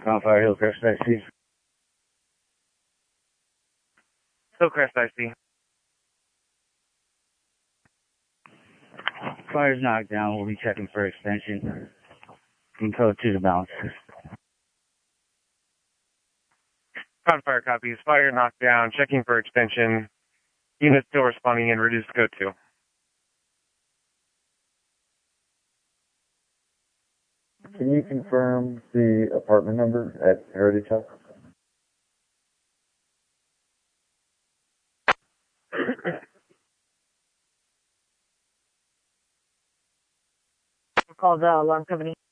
Fire Hillcrest IC. Hillcrest IC. Fire's knocked down. We'll be checking for extension. And code to the balance. Fire copies. Fire knocked down. Checking for extension. Unit still responding in. Reduced code 2. Can you confirm the apartment number at Heritage House? Call the alarm company.